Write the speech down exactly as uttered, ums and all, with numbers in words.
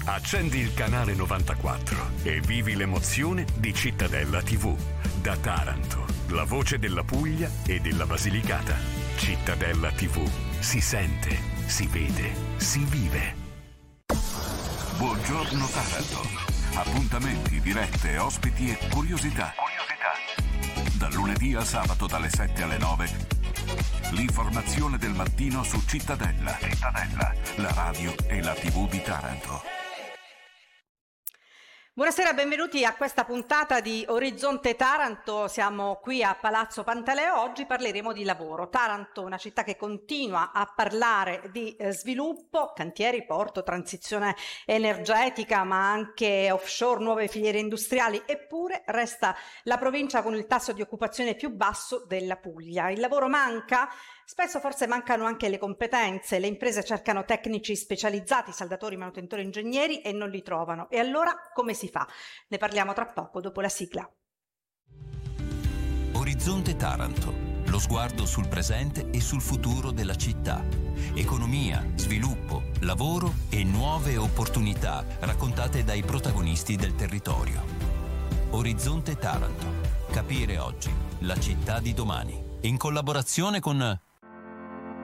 Accendi il canale novantaquattro e vivi l'emozione di Cittadella tivù. Da Taranto, la voce della Puglia e della Basilicata. Cittadella tivù. Si sente, si vede, si vive. Buongiorno Taranto. Appuntamenti, dirette, ospiti e curiosità. Curiosità. Dal lunedì al sabato dalle sette alle nove. L'informazione del mattino su Cittadella. Cittadella, la radio e la tivù di Taranto. Buonasera, benvenuti a questa puntata di Orizzonte Taranto. Siamo qui a Palazzo Pantaleo. Oggi parleremo di lavoro. Taranto, una città che continua a parlare di eh, sviluppo, cantieri, porto, transizione energetica, ma anche offshore, nuove filiere industriali. Eppure resta la provincia con il tasso di occupazione più basso della Puglia. Il lavoro manca? Spesso forse mancano anche le competenze, le imprese cercano tecnici specializzati, saldatori, manutentori, ingegneri e non li trovano. E allora come si fa? Ne parliamo tra poco, dopo la sigla. Orizzonte Taranto, lo sguardo sul presente e sul futuro della città. Economia, sviluppo, lavoro e nuove opportunità raccontate dai protagonisti del territorio. Orizzonte Taranto, capire oggi la città di domani. In collaborazione con